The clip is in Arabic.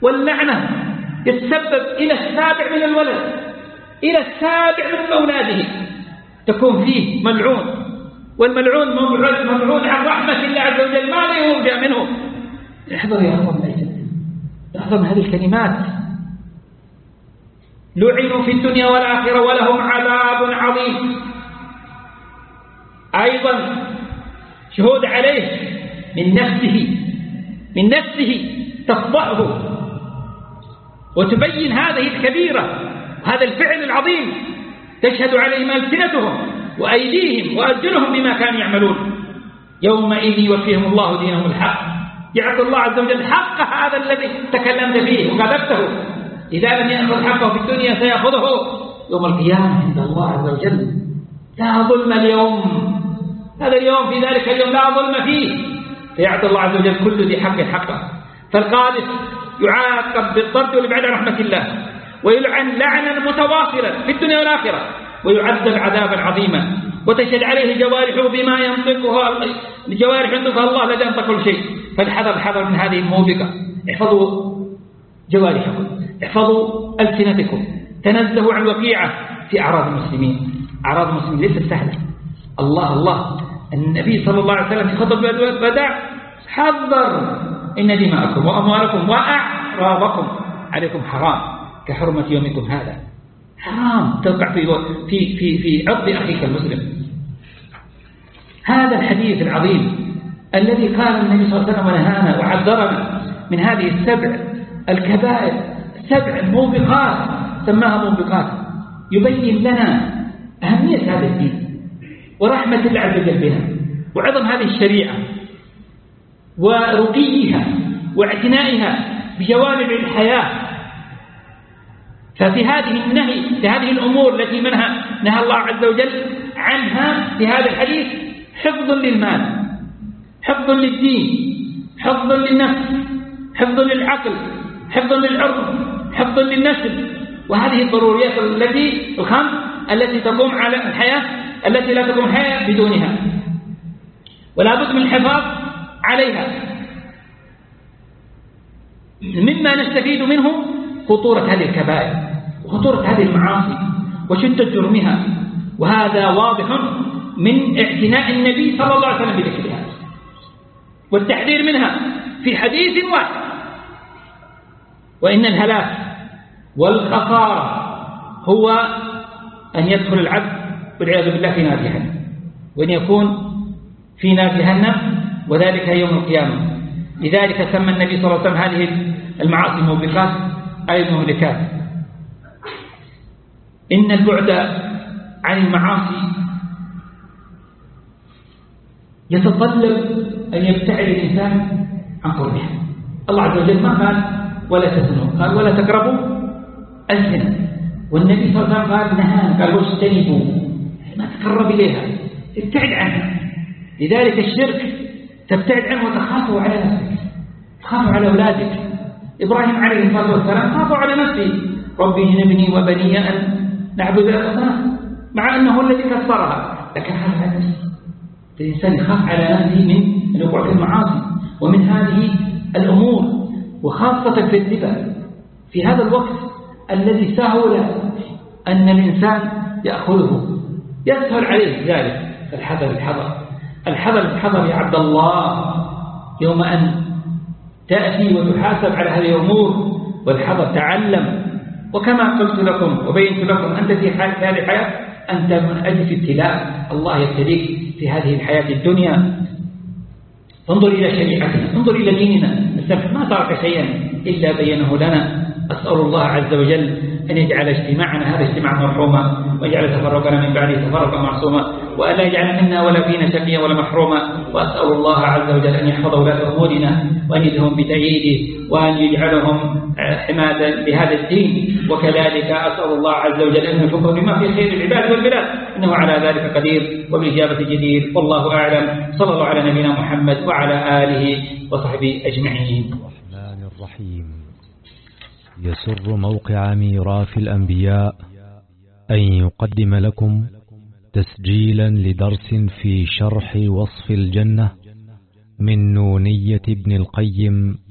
واللعنة يتسبب إلى السابع من الولد، إلى السابع من أولاده تكون فيه ملعون، والملعون ممعون عن رحمة الله عز وجل ما لا يرجى منه. احذر يا أخوان، احذر من هذه الكلمات. لعنوا في الدنيا والآخرة ولهم عذاب عظيم. أيضا شهود عليه من نفسه تفضحه وتبين هذه الكبيرة هذا الفعل العظيم، تشهد عليهم ألسنتهم وأيديهم وأرجلهم بما كانوا يعملون. يومئذ يوفيهم الله دينهم الحق، يعطي الله عز وجل حق هذا الذي تكلمت فيه وقذفته. إذا لم يأخذ حقه في الدنيا سيأخذه يوم القيامة عند الله عز وجل. لا ظلم اليوم، هذا اليوم في ذلك اليوم لا ظلم فيه، فيعطي الله عز وجل كل ذي حق حقه. فالقاذف يعاقب بالطرد والإبعاد عن رحمة الله، ويلعن لعنا متواصلا في الدنيا والآخرة، ويعذب عذابا عظيما، وتشهد عليه جوارحه بما ينطقها الجوارح ينطقها الله الذي ينطق كل شيء. فالحذر من هذه الموبقة. احفظوا جوارحكم، احفظوا ألسنتكم، تنزهوا عن الوقيعة في أعراض المسلمين. أعراض المسلمين ليست سهلة. الله النبي صلى الله عليه وسلم في خطبة الوداع حذر: إن دماءكم وأموالكم وأعراضكم عليكم حرام كحرمة يومكم هذا. حرام توقع في عرض أخيك المسلم. هذا الحديث العظيم الذي قال النبي صلى الله عليه وسلم ونهانا وعذرنا من هذه السبع الكبائر، 7 موبقات سماها موبقات، يبين لنا أهمية هذا الدين ورحمة الله عز وجل بنا وعظم هذه الشريعة ورقيها واعتنائها بجوانب الحياة. ففي هذه النهي، في هذه الأمور التي نهى الله عز وجل عنها في هذا الحديث، حفظ للمال، حفظ للدين، حفظ للنفس، حفظ للعقل، حفظ للعرض، حفظ للنسل. وهذه الضروريات الخمس التي تقوم على الحياة، التي لا تقوم الحياة بدونها، ولا بد من الحفاظ عليها. مما نستفيد منه خطورة هذه الكبائر وخطورة هذه المعاصي وشدة جرمها، وهذا واضح من اعتناء النبي صلى الله عليه وسلم بذكرها والتحذير منها في حديث واحد. وإن الهلاك والخسارة هو أن يدخل العبد والعياذ بالله في نار جهنم، وأن يكون في نار جهنم، وذلك يوم القيامة. لذلك سمى النبي صلى الله عليه وسلم هذه المعاصي موبقات أي مهلكات. إن البعد عن المعاصي يتطلب أن يبتعد الإنسان عن قربها. الله عز وجل ما قال ولا تزنوا، قال ولا تقربوا الزنا، والنبي صلى الله عليه وسلم قال نهانا، قال واجتنبوا، ما تقرب إليها، ابتعد عنها. لذلك الشرك تبتعد عنه وتخافوا على نفسك، تخافوا على أولادك. إبراهيم عليه الصلاة والسلام خافوا على نفسه: ربي اجنبني وبني أن نعبد الأصنام، مع أنه الذي كسرها، لكن خاف على نفسه. الإنسان يخاف على نفسه من الوقوع في المعاصي ومن هذه الأمور، وخاصة في الربا في هذا الوقت الذي سهل أن الإنسان يأخذه، يسهل عليه ذلك. فالحذر الحذر يا عبد الله يوم أن تأتي وتحاسب على هذه الأمور. والحذر تعلم، وكما قلت لكم وبينت لكم أنت في هذه الحياة أنت من أجل ابتلاء الله يبتليك في هذه الحياة الدنيا. انظر إلى شريعتنا، انظر إلى ديننا السمح، ما ترك شيئا إلا بينه لنا. أسأل الله عز وجل أن يجعل اجتماعنا هذا اجتماعا مرحوما، ويجعل تفرقنا من بعده تفرقا معصوما، وألا يجعل منا ولا فينا شقيا ولا محروما. وأسأل الله عز وجل أن يحفظ ولاة أمورنا وأن يدهم بتأييده وأن يجعلهم حمادا لهذا الدين. وكذلك أسأل الله عز وجل أن يوفقه بما في خير العباد والبلاد، إنه على ذلك قدير وبالإجابة جدير. والله أعلم. صلى الله على نبينا محمد وعلى آله وصحبه أجمعين. الرحمن الرحيم. يسر موقع ميراث الأنبياء أن يقدم لكم تسجيلا لدرس في شرح وصف الجنة من نونية ابن القيم